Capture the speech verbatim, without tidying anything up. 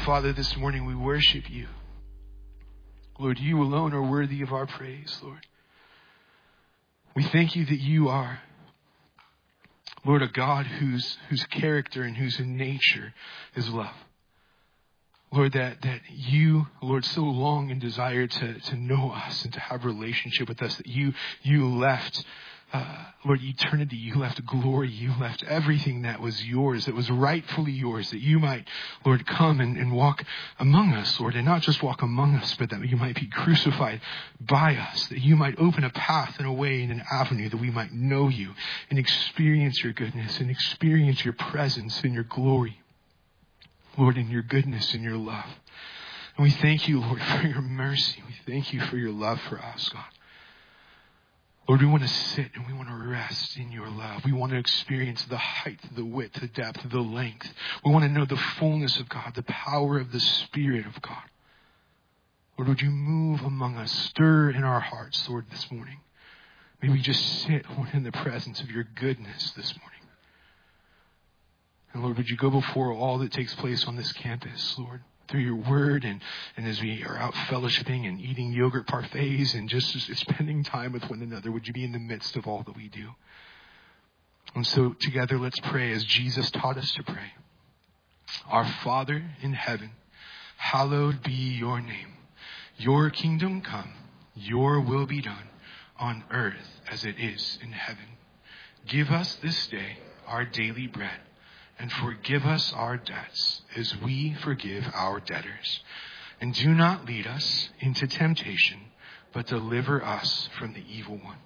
Father, this morning we worship you. Lord, you alone are worthy of our praise, Lord. We thank you that you are, Lord, a God whose, whose character and whose nature is love. Lord, that, that you, Lord, so long and desire to, to know us and to have a relationship with us, that you, you left, uh, Lord, eternity, you left glory, you left everything that was yours, that was rightfully yours, that you might, Lord, come and, and walk among us, Lord, and not just walk among us, but that you might be crucified by us, that you might open a path and a way and an avenue that we might know you and experience your goodness and experience your presence and your glory. Lord, in your goodness and your love. And we thank you, Lord, for your mercy. We thank you for your love for us, God. Lord, we want to sit and we want to rest in your love. We want to experience the height, the width, the depth, the length. We want to know the fullness of God, the power of the Spirit of God. Lord, would you move among us, stir in our hearts, Lord, this morning. May we just sit, Lord, in the presence of your goodness this morning. And Lord, would you go before all that takes place on this campus, Lord, through your word and, and as we are out fellowshipping and eating yogurt parfaits and just spending time with one another, would you be in the midst of all that we do? And so together, let's pray as Jesus taught us to pray. Our Father in heaven, hallowed be your name. Your kingdom come, your will be done on earth as it is in heaven. Give us this day our daily bread. And forgive us our debts as we forgive our debtors. And do not lead us into temptation, but deliver us from the evil one.